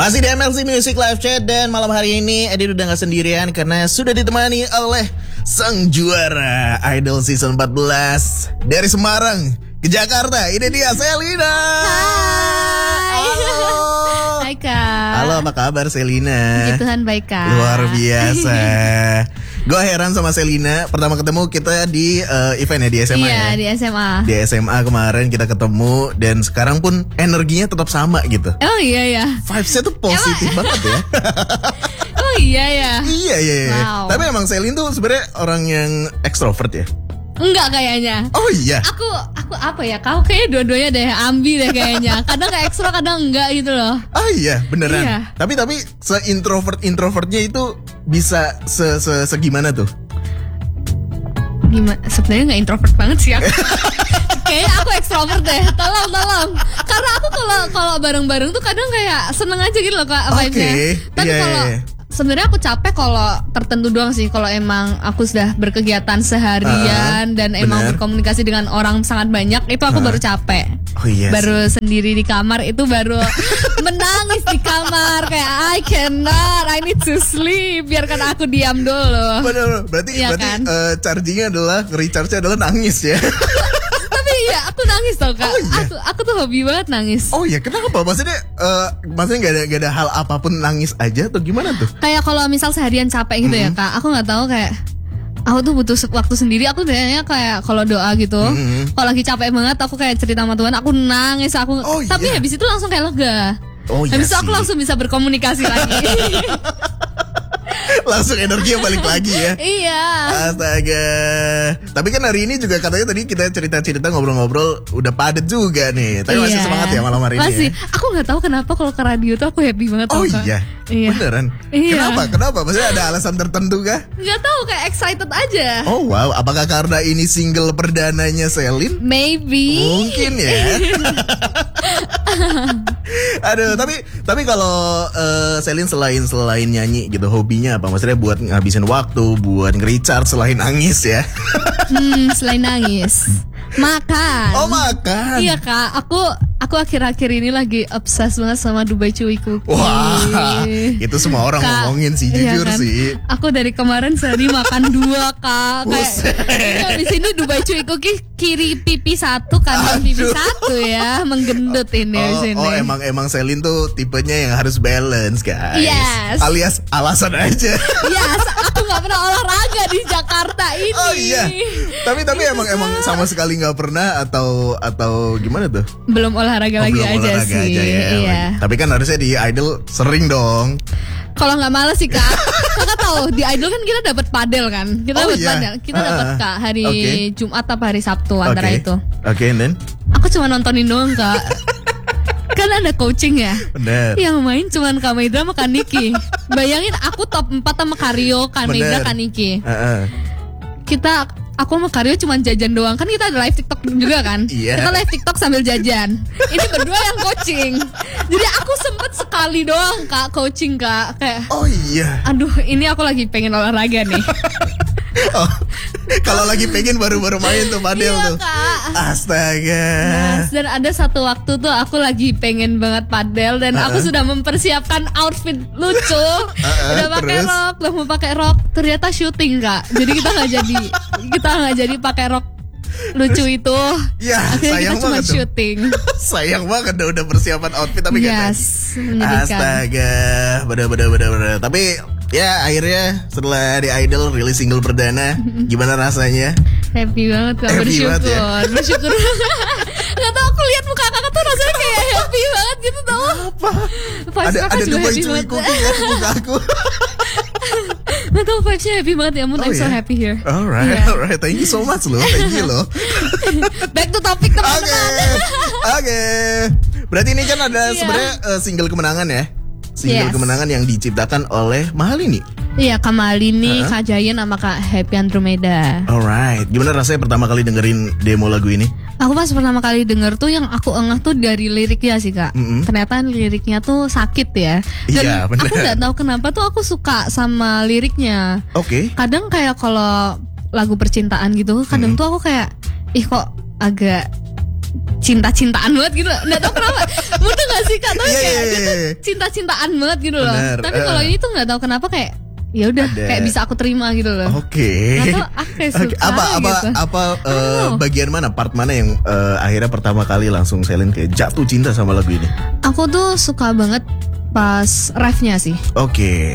Masih di MLC Music Live Chat dan malam hari ini Edi udah gak sendirian karena sudah ditemani oleh sang juara Idol Season 14 dari Semarang ke Jakarta. Ini dia Selina. Hai. Halo. Hai Kak. Halo, apa kabar Selina? Puji Tuhan baik Kak. Luar biasa. Gue heran sama Selina. Pertama ketemu kita di event ya di SMA. Iya, ya? di SMA. Di SMA kemarin kita ketemu dan sekarang pun energinya tetap sama gitu. Oh iya ya. Vibes-nya tuh positif banget ya. Oh iya ya. Iya. Wow. Tapi emang Selin tuh sebenarnya orang yang ekstrovert ya. Enggak kayaknya. Oh iya. Aku apa ya? Kau kayaknya dua-duanya deh, ambi deh kayaknya. Kadang kayak ekstra, kadang enggak gitu loh. Oh iya, beneran. Iya. Tapi se-introvertnya itu bisa segimana tuh? Gimana? Sebenarnya nggak introvert banget sih aku. Kayaknya aku ekstrovert deh. Tolong. Karena aku kalau bareng-bareng tuh kadang kayak seneng aja gitu loh Kak vibes-nya. Tapi Iya, kalau iya. sebenarnya aku capek kalau tertentu doang sih. Kalau emang aku sudah berkegiatan seharian dan emang bener. berkomunikasi dengan orang sangat banyak, itu aku baru capek. Oh iya. Baru sendiri di kamar itu baru menangis di kamar kayak I cannot, I need to sleep. Biarkan aku diam dulu. Bener. Berarti Iya kan? chargingnya adalah recharge-nya adalah nangis ya. Tapi iya aku nangis tau Kak. Oh, iya? Aku tuh hobi banget nangis. Oh iya, kenapa? Maksudnya gak ada hal apapun nangis aja atau gimana tuh? Kayak kalau misal seharian capek gitu ya Kak, aku nggak tahu kayak aku tuh butuh waktu sendiri. Aku kayaknya kayak kalau doa gitu, kalau lagi capek banget aku kayak cerita sama Tuhan, aku nangis aku. Oh, tapi iya. habis itu langsung kayak lega. Oh iya Habis itu aku sih. langsung bisa berkomunikasi lagi. Langsung energinya balik lagi ya. Iya. Astaga. Tapi kan hari ini juga katanya tadi kita cerita-cerita ngobrol-ngobrol udah padat juga nih. Tapi masih Iya. semangat ya malam hari Masih. ini ya? Aku nggak tahu kenapa kalau ke radio tuh aku happy banget. Oh tau, Kak. iya? Iya. Beneran? Iya. Kenapa? Maksudnya ada alasan tertentu kah? Nggak tahu kayak excited aja. Oh wow, apakah karena ini single perdananya Selin? Maybe. Mungkin ya. Aduh, tapi kalau Selin selain nyanyi gitu, hobinya apa? Maksudnya buat ngabisin waktu, buat nge-recharge selain nangis ya? Selain nangis, makan. Oh makan. Iya Kak, aku akhir-akhir ini lagi obses banget sama Dubai Chewy Cookie. Wah, itu semua orang Kak, ngomongin sih, iya jujur kan? sih. Aku dari kemarin sehari makan 2 Kak. Buset. Kayak di sini Dubai Chewy Cookie kiri pipi 1, kanan pipi 1 ya, menggendut ini di sini. Oh, emang Selin tuh tipenya yang harus balance, guys. Yes. Alias alasan aja. Yes, aku nggak pernah olahraga di Jakarta ini. Oh iya. Tapi emang sama sekali nggak pernah atau gimana tuh? Belum olahraga lagi Belum aja olahraga sih. aja ya. Iya. Tapi kan harusnya di Idol sering dong. Kalau nggak males sih Kak, Kakak tahu di Idol kan kita dapat padel kan, kita Oh, dapat iya. padel, kita dapat Kak hari Oke. Jumat apa hari Sabtu antara Oke. itu. Oke, and then? Aku cuma nontonin doang Kak. Kan ada coaching ya. Bener. Yang main cuman Kamedra sama Kaniki. Bayangin aku top 4 sama Karyo, Kamedra, Bener. Kaniki. Aku sama Karyo cuma jajan doang. Kan kita ada live TikTok juga kan. Iya. Kita live TikTok sambil jajan. Ini berdua yang coaching. Jadi aku sempet sekali doang Kak coaching Kak. Kayak Oh iya. aduh ini aku lagi pengen olahraga nih. Oh, kalau lagi pengen baru-baru main tuh padel Iya tuh. Kak. Astaga. Nah, dan ada satu waktu tuh aku lagi pengen banget padel dan aku sudah mempersiapkan outfit lucu. Udah pakai terus? rok, udah mau pakai rok. Ternyata syuting Kak. Jadi kita nggak jadi pakai rok lucu itu. Ya, Akhirnya sayang kita cuma banget dong. syuting. Sayang banget udah persiapan outfit tapi gak jadi. Menyedihkan. Astaga, bener. Tapi ya akhirnya setelah di Idol rilis single perdana, gimana rasanya? Happy banget Kak, Happy banget ya? bersyukur. Gak tau aku lihat muka kakak tuh rasanya kayak happy banget gitu tau. Apa? Vibes kakak Ada juga Dubai happy Chewy banget. Cookie kan di muka aku. Gak tau vibesnya happy banget ya ampun, I'm so ya? happy here. Alright, Iya. alright. Thank you so much loh. Thank you loh. Back to topic Oke. teman-teman. Oke. Berarti ini kan ada Iya. sebenarnya single kemenangan ya. Single Yes. kemenangan yang diciptakan oleh Mahalini. Iya Kak Malini, Kak Jayan sama Kak Happy Andromeda. Alright. Gimana rasanya pertama kali dengerin demo lagu ini? Aku pas pertama kali denger tuh yang aku engah tuh dari liriknya sih Kak. Ternyata liriknya tuh sakit ya. Dan Iya, bener. aku gak tahu kenapa tuh aku suka sama liriknya. Oke. Kadang kayak kalau lagu percintaan gitu, kadang tuh aku kayak ih kok agak cinta-cintaan banget gitu. Nggak tahu kenapa. Mudah gak sih Kak? Tapi Iya, kayak iya, dia tuh iya. cinta-cintaan banget gitu loh. Bener, Tapi kalau ini tuh nggak tahu kenapa kayak ya udah Ada. kayak bisa aku terima gitu loh. Oke. Nggak tahu aku kayak suka gitu. Bagian mana, part mana yang akhirnya pertama kali langsung Selin kayak jatuh cinta sama lagu ini? Aku tuh suka banget pas refnya sih. Oke.